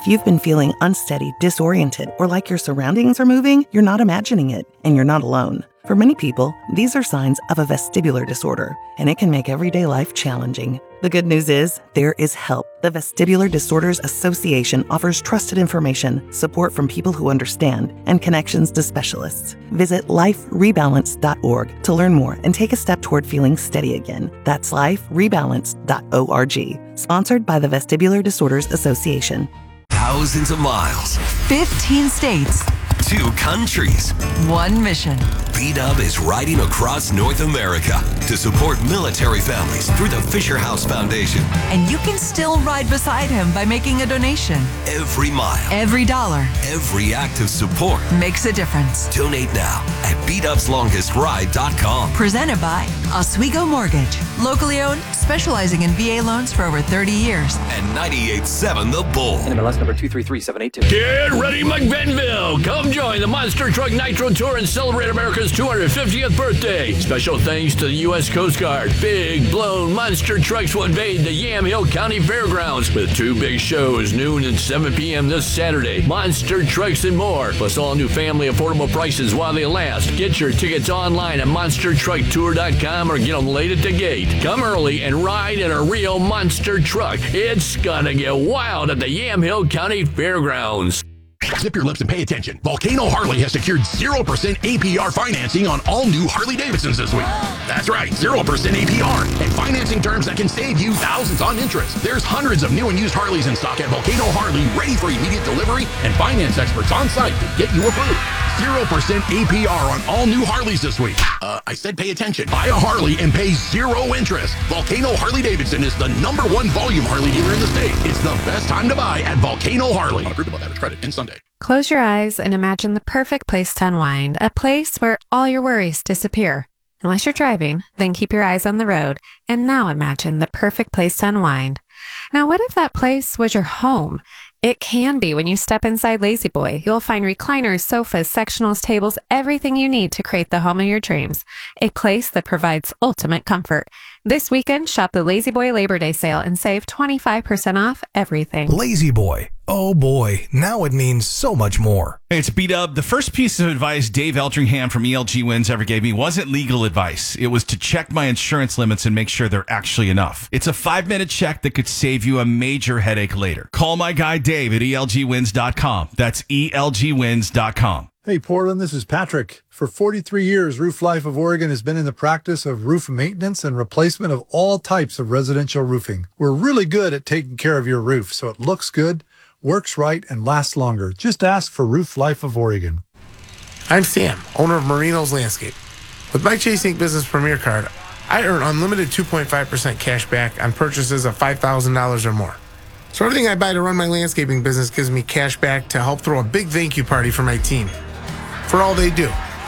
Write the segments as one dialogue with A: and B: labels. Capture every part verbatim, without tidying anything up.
A: If you've been feeling unsteady, disoriented, or like your surroundings are moving, you're not imagining it, and you're not alone. For many people, these are signs of a vestibular disorder, and it can make everyday life challenging. The good news is, there is help. The Vestibular Disorders Association offers trusted information, support from people who understand, and connections to specialists. Visit life rebalance dot org to learn more and take a step toward feeling steady again. That's life rebalance dot org. Sponsored by the Vestibular Disorders Association.
B: Thousands of miles.
C: fifteen states.
B: Two countries.
C: One mission.
B: B-Dub is riding across North America to support military families through the Fisher House Foundation.
C: And you can still ride beside him by making a donation.
B: Every mile.
C: Every dollar.
B: Every act of support.
C: Makes a difference.
B: Donate now at b dubs longest ride dot com.
C: Presented by Oswego Mortgage. Locally owned, specializing in V A loans for over thirty years.
B: And ninety-eight point seven The Bull.
D: N M L S number two three three seven eight two.
E: Get ready, McBenville. Come join the Monster Truck Nitro Tour and celebrate America's two hundred fiftieth birthday. Special thanks to the U S Coast Guard. Big blown monster trucks will invade the Yamhill County Fairgrounds with two big shows, noon and seven p.m. this Saturday. Monster trucks and more, plus all new family affordable prices while they last. Get your tickets online at monster truck tour dot com or get them late at the gate. Come early and ride in a real monster truck. It's gonna get wild at the Yamhill County Fairgrounds.
F: Zip your lips and pay attention. Volcano Harley has secured zero percent A P R financing on all new Harley-Davidsons this week. That's right, zero percent A P R. And financing terms that can save you thousands on interest. There's hundreds of new and used Harleys in stock at Volcano Harley, ready for immediate delivery, and finance experts on site to get you approved. zero percent A P R on all new Harleys this week. Uh, I said pay attention. Buy a Harley and pay zero interest. Volcano Harley-Davidson is the number one volume Harley dealer in the state. It's the best time to buy at Volcano Harley. Not approved above average credit in Sunday.
G: Close your eyes and imagine the perfect place to unwind, a place where all your worries disappear. Unless you're driving, then keep your eyes on the road, and now imagine the perfect place to unwind. Now, what if that place was your home? It can be when you step inside La-Z-Boy. You'll find recliners, sofas, sectionals, tables, everything you need to create the home of your dreams. A place that provides ultimate comfort. This weekend, shop the La-Z-Boy Labor Day sale and save twenty-five percent off everything.
H: La-Z-Boy. Oh boy, now it means so much more.
I: Hey, it's B-Dub. The first piece of advice Dave Eltringham from E L G Wins ever gave me wasn't legal advice. It was to check my insurance limits and make sure they're actually enough. It's a five-minute check that could save you a major headache later. Call my guy Dave at E L G wins dot com. That's E L G wins dot com.
J: Hey, Portland, this is Patrick. For forty-three years, Roof Life of Oregon has been in the practice of roof maintenance and replacement of all types of residential roofing. We're really good at taking care of your roof so it looks good, works right, and lasts longer. Just ask for Roof Life of Oregon.
K: I'm Sam, owner of Marino's Landscape. With my Chase Ink Business Premier Card, I earn unlimited two point five percent cash back on purchases of five thousand dollars or more. So everything I buy to run my landscaping business gives me cash back to help throw a big thank you party for my team. For all they do.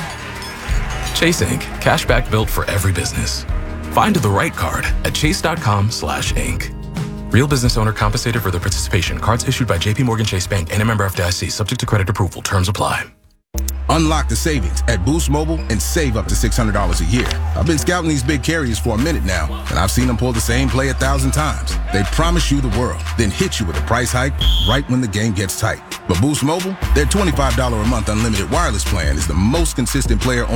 L: Chase Ink. Cashback built for every business. Find the right card at chase dot com slash ink. Real business owner compensated for their participation. Cards issued by J P Morgan Chase Bank and a member F D I C. Subject to credit approval. Terms apply.
M: Unlock the savings at Boost Mobile and save up to six hundred dollars a year. I've been scouting these big carriers for a minute now, and I've seen them pull the same play a thousand times. They promise you the world, then hit you with a price hike right when the game gets tight. But Boost Mobile, their twenty-five dollars a month unlimited wireless plan is the most consistent player on